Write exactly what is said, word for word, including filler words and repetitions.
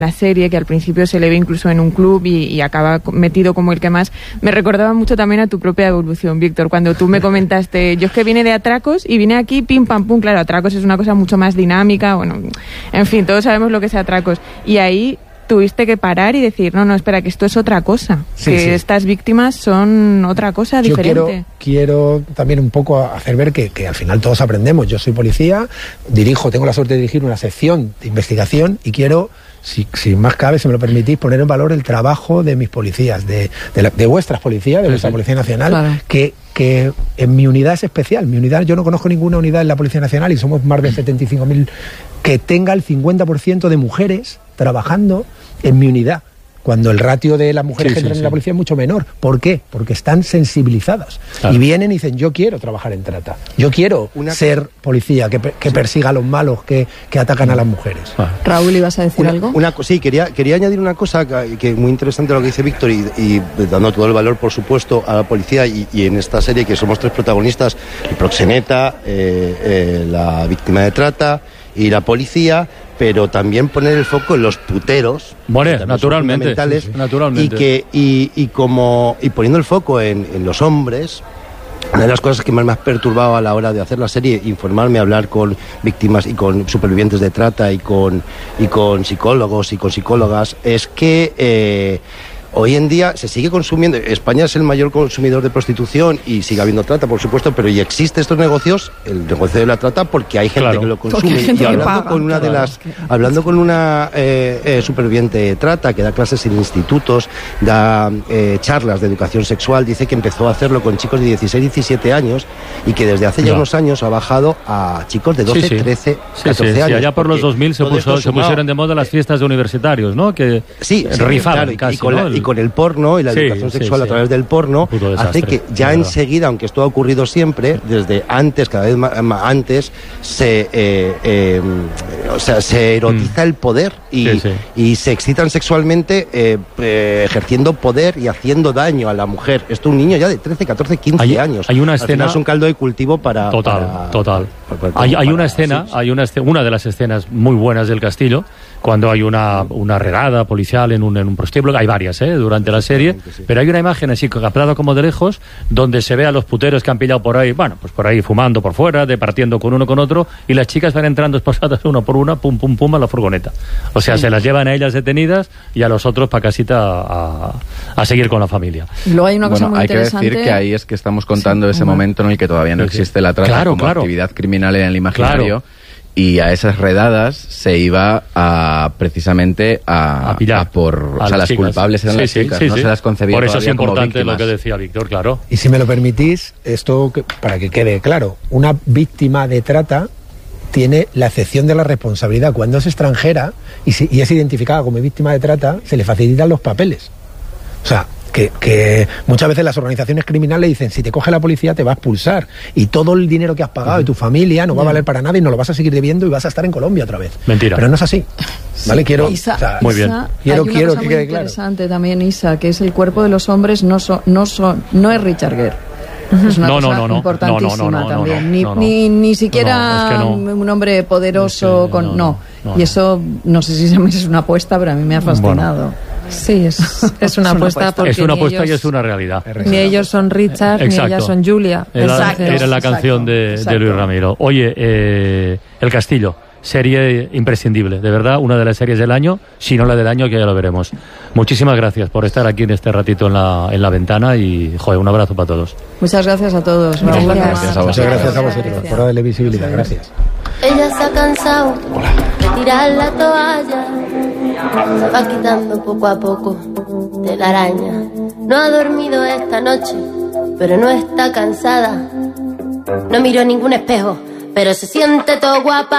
la serie, que al principio se le ve incluso en un club y, y acaba metido como el que más, me recordaba mucho también a tu propia evolución, Víctor, cuando tú me comentaste, yo es que vine de Atracos y vine aquí pim pam pum, claro, Atracos es una cosa mucho más dinámica, bueno, en fin, todos sabemos lo que es Atracos, y ahí tuviste que parar y decir, no, no, espera, que esto es otra cosa, sí, que sí. estas víctimas son otra cosa yo diferente. Quiero, quiero también un poco hacer ver que, que al final todos aprendemos. Yo soy policía, dirijo, tengo la suerte de dirigir una sección de investigación y quiero, si, si más cabe, si me lo permitís, poner en valor el trabajo de mis policías, de, de, la, de vuestras policías, de sí, vuestra sí. Policía Nacional, claro. que, que en mi unidad es especial. Mi unidad, yo no conozco ninguna unidad en la Policía Nacional y somos más de setenta y cinco mil que tenga el cincuenta por ciento de mujeres trabajando en mi unidad, cuando el ratio de las mujeres sí, que entran sí, en la policía sí. es mucho menor. ¿Por qué? Porque están sensibilizadas. Claro. Y vienen y dicen, yo quiero trabajar en trata, yo quiero una... ser policía que, que sí. persiga a los malos que, que atacan a las mujeres. Ah. Raúl, ¿ibas a decir una, algo? Una, sí, quería, quería añadir una cosa que, que es muy interesante lo que dice Víctor y, y dando todo el valor, por supuesto, a la policía y, y en esta serie que somos tres protagonistas, el proxeneta, eh, eh, la víctima de trata y la policía, pero también poner el foco en los puteros, bueno, naturalmente, sí, sí. naturalmente, y que y, y como y poniendo el foco en, en los hombres. Una de las cosas que más me ha perturbado a la hora de hacer la serie, informarme, hablar con víctimas y con supervivientes de trata y con y con psicólogos y con psicólogas, es que eh, hoy en día se sigue consumiendo. España es el mayor consumidor de prostitución y sigue habiendo trata, por supuesto, pero y existe estos negocios, el negocio de la trata, porque hay gente claro, que lo consume. Y hablando con una de las, hablando con una eh, eh, superviviente de trata que da clases en institutos, da eh, charlas de educación sexual, dice que empezó a hacerlo con chicos de dieciséis, diecisiete años y que desde hace ya no. unos años ha bajado a chicos de doce, sí, sí. trece, catorce sí, sí, años. Sí, allá por los dos mil se, puso, se pusieron de moda las fiestas de universitarios, ¿no? Que sí, sí rifaban claro, casi, y con ¿no? la, y con el porno y la sí, educación sexual sí, sí. a través del porno hace que ya enseguida, aunque esto ha ocurrido siempre, desde antes, cada vez más, más antes, se eh, eh, o sea, se erotiza mm. el poder y, sí, sí. y se excitan sexualmente eh, eh, ejerciendo poder y haciendo daño a la mujer. Esto un niño ya de trece, catorce, quince hay, años. Hay una escena... Es un caldo de cultivo para... Total, para, total. Para, para, hay, hay para, una escena, sí, sí. hay una, una de las escenas muy buenas del Castillo, cuando hay una, una redada policial en un, en un prostíbulo, hay varias ¿eh? durante la serie, sí. pero hay una imagen así captada como de lejos, donde se ve a los puteros que han pillado por ahí, bueno, pues por ahí fumando por fuera, departiendo con uno con otro, y las chicas van entrando esposadas una por una, pum, pum, pum, a la furgoneta. O sea, sí. se las llevan a ellas detenidas y a los otros para casita a, a seguir con la familia. Luego hay una cosa bueno, muy hay interesante. que decir que ahí es que estamos contando sí, ese bueno. momento en el que todavía no existe la trata claro, como claro. actividad criminal en el imaginario. Claro. Y a esas redadas se iba a precisamente a, a pillar a por a o sea, las chicas. culpables eran sí, las sí, chicas, sí, no sí. se las concebía por eso es todavía importante como lo que decía Víctor, claro. Y si me lo permitís, esto que, para que quede claro, una víctima de trata tiene la excepción de la responsabilidad. Cuando es extranjera y, si, y es identificada como víctima de trata, se le facilitan los papeles. O sea, Que, que muchas veces las organizaciones criminales dicen, si te coge la policía te va a expulsar y todo el dinero que has pagado de tu familia no va a valer para nada y no lo vas a seguir debiendo y vas a estar en Colombia otra vez. Mentira. Pero no es así. ¿Vale? Quiero, Isa, o sea, muy bien. Isa, quiero, hay una quiero cosa que muy quede claro. interesante también, Isa, que es el cuerpo de los hombres no son, no son, no es Richard Gere. Es una no, cosa no, no, no, importantísima no, no, no, también. no, ni, no, no. ni, ni siquiera no, no, es que no. un hombre poderoso es que, con no, no. no, no, y eso no sé si es una apuesta, pero a mí me ha fascinado. Bueno. Sí, es, es una apuesta porque es una apuesta ellos, y es una realidad. Ni ellos son Richard, exacto. ni ellas son Julia. Era, exacto, era la canción exacto, de, exacto. de Luis Ramiro. Oye, eh, El Castillo, serie imprescindible, de verdad, una de las series del año, si no la del año, que ya lo veremos. Muchísimas gracias por estar aquí en este ratito en la, en la ventana y, joder, un abrazo para todos. Muchas gracias a todos. Muchas Raúl, gracias a vosotros. Muchas gracias a vosotros por darle visibilidad. Gracias. Ella se ha cansado de tirar la toalla, se va quitando poco a poco de la araña. No ha dormido esta noche, pero no está cansada. No miró ningún espejo, pero se siente todo guapa.